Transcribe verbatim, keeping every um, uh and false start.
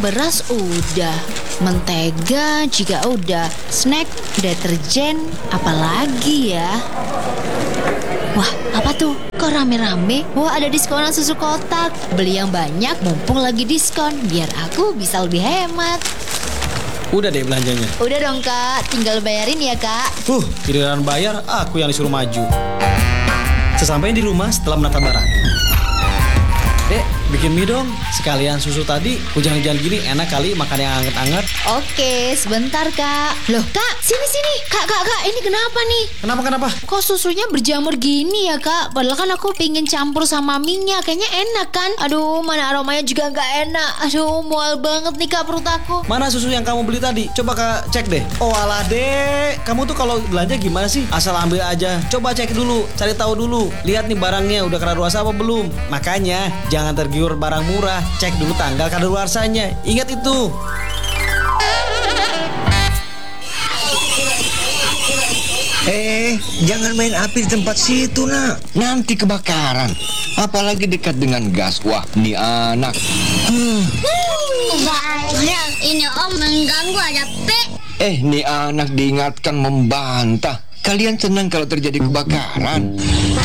beras udah, mentega juga udah, snack, deterjen, apalagi ya? Wah, apa tuh? Kok rame-rame? Wah, ada diskonan susu kotak. Beli yang banyak mumpung lagi diskon, biar aku bisa lebih hemat. Udah deh belanjanya. Udah dong kak, tinggal bayarin ya kak. Uh, giliran bayar, aku yang disuruh maju. Sesampainya di rumah setelah menata barang. Dek, bikin mie dong. Sekalian susu tadi, hujan-hujan gini enak kali makan yang anget-anget. Oke, sebentar kak. Loh kak, sini-sini. Kak, kak, kak, ini kenapa nih? Kenapa, kenapa? Kok susunya berjamur gini ya kak? Padahal kan aku pingin campur sama mie-nya. Kayaknya enak kan? Aduh, mana aromanya juga gak enak. Aduh, mual banget nih kak perut aku. Mana susu yang kamu beli tadi? Coba kak cek deh. Oh alah dek, kamu tuh kalau belanja gimana sih? Asal ambil aja. Coba cek dulu, cari tahu dulu. Lihat nih barangnya udah kadaluarsa apa belum. Makanya jangan tergiur barang murah. Cek dulu tanggal kadaluarsanya. Ingat itu. Eh, jangan main api di tempat situ, nak. Nanti kebakaran. Apalagi dekat dengan gas. Wah, nih anak. Hmm. Banyak, ini om mengganggu ada P. Eh, nih anak diingatkan membantah. Kalian senang kalau terjadi kebakaran?